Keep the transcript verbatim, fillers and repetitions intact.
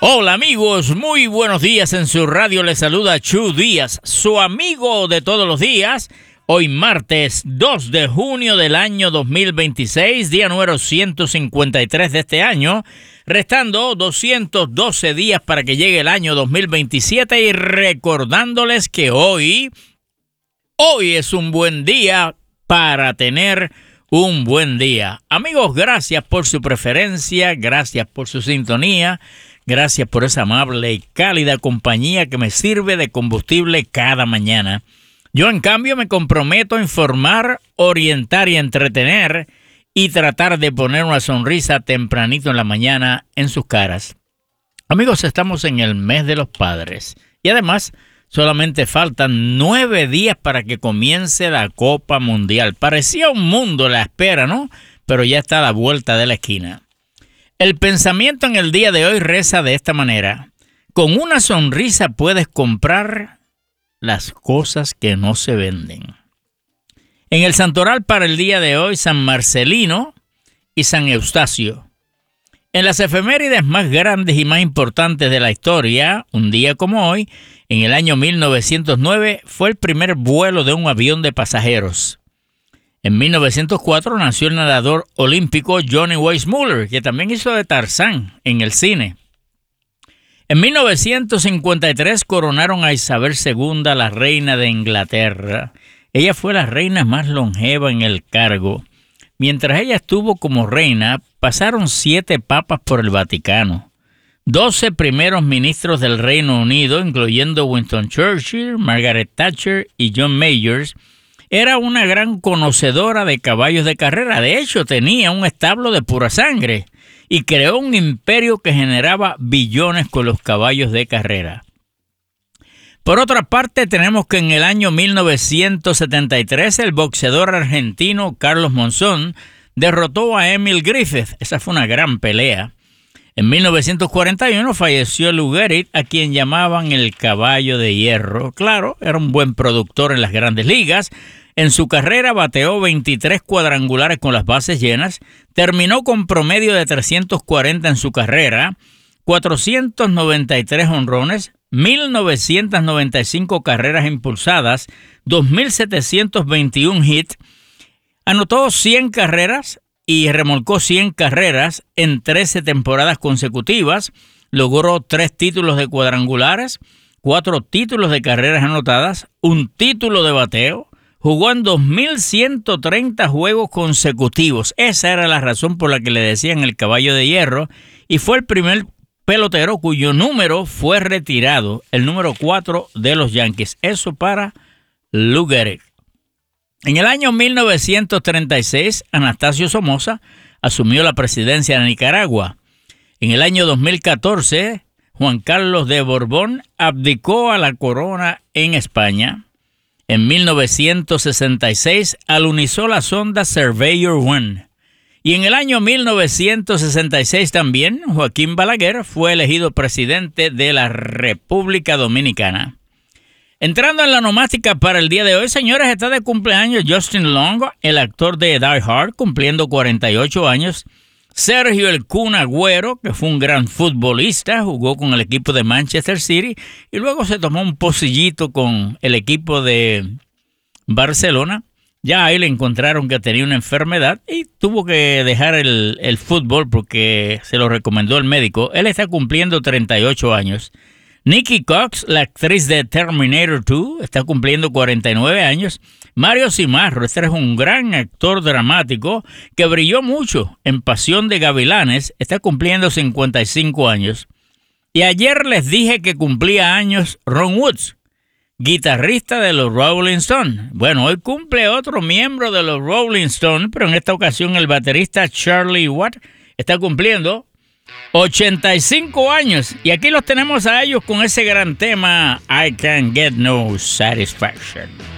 Hola amigos, muy buenos días. En su radio les saluda Chu Díaz, su amigo de todos los días. Hoy martes dos de junio del año dos mil veintiséis, día número ciento cincuenta y tres de este año, restando doscientos doce días para que llegue el año dos mil veintisiete y recordándoles que hoy, hoy es un buen día para tener un buen día. Amigos, gracias por su preferencia, gracias por su sintonía. Gracias por esa amable y cálida compañía que me sirve de combustible cada mañana. Yo, en cambio, me comprometo a informar, orientar y entretener y tratar de poner una sonrisa tempranito en la mañana en sus caras. Amigos, estamos en el mes de los padres y además solamente faltan nueve días para que comience la Copa Mundial. Parecía un mundo la espera, ¿no? Pero ya está a la vuelta de la esquina. El pensamiento en el día de hoy reza de esta manera: con una sonrisa puedes comprar las cosas que no se venden. En el santoral para el día de hoy, San Marcelino y San Eustacio. En las efemérides más grandes y más importantes de la historia, un día como hoy, en el año mil novecientos nueve, fue el primer vuelo de un avión de pasajeros. En mil novecientos cuatro nació el nadador olímpico Johnny Weissmuller, que también hizo de Tarzán en el cine. En mil novecientos cincuenta y tres coronaron a Isabel segunda, la reina de Inglaterra. Ella fue la reina más longeva en el cargo. Mientras ella estuvo como reina, pasaron siete papas por el Vaticano. Doce primeros ministros del Reino Unido, incluyendo Winston Churchill, Margaret Thatcher y John Majors. Era una gran conocedora de caballos de carrera. De hecho, tenía un establo de pura sangre y creó un imperio que generaba billones con los caballos de carrera. Por otra parte, tenemos que en el año mil novecientos setenta y tres el boxeador argentino Carlos Monzón derrotó a Emil Griffith. Esa fue una gran pelea. En mil novecientos cuarenta y uno falleció Lou Gehrig, a quien llamaban el caballo de hierro. Claro, era un buen productor en las grandes ligas. En su carrera bateó veintitrés cuadrangulares con las bases llenas, terminó con promedio de trescientos cuarenta en su carrera, cuatrocientos noventa y tres honrones, mil novecientos noventa y cinco carreras impulsadas, dos mil setecientos veintiún hits, anotó cien carreras y remolcó cien carreras en trece temporadas consecutivas, logró tres títulos de cuadrangulares, cuatro títulos de carreras anotadas, un título de bateo. Jugó en dos mil ciento treinta juegos consecutivos. Esa era la razón por la que le decían el caballo de hierro. Y fue el primer pelotero cuyo número fue retirado, el número cuatro de los Yankees. Eso para Lou Gehrig. En el año mil novecientos treinta y seis, Anastasio Somoza asumió la presidencia de Nicaragua. En el año dos mil catorce, Juan Carlos de Borbón abdicó a la corona en España. En mil novecientos sesenta y seis alunizó la sonda Surveyor uno. Y en el año mil novecientos sesenta y seis también Joaquín Balaguer fue elegido presidente de la República Dominicana. Entrando en la nomástica para el día de hoy, señores, está de cumpleaños Justin Long, el actor de Die Hard, cumpliendo cuarenta y ocho años. Sergio El Kun Agüero, que fue un gran futbolista, jugó con el equipo de Manchester City y luego se tomó un pocillito con el equipo de Barcelona. Ya ahí le encontraron que tenía una enfermedad y tuvo que dejar el, el fútbol porque se lo recomendó el médico. Él está cumpliendo treinta y ocho años. Nikki Cox, la actriz de Terminator dos, está cumpliendo cuarenta y nueve años. Mario Cimarro, este es un gran actor dramático que brilló mucho en Pasión de Gavilanes, está cumpliendo cincuenta y cinco años. Y ayer les dije que cumplía años Ron Woods, guitarrista de los Rolling Stones. Bueno, hoy cumple otro miembro de los Rolling Stones, pero en esta ocasión el baterista Charlie Watt está cumpliendo ochenta y cinco años. Y aquí los tenemos a ellos con ese gran tema I Can't Get No Satisfaction.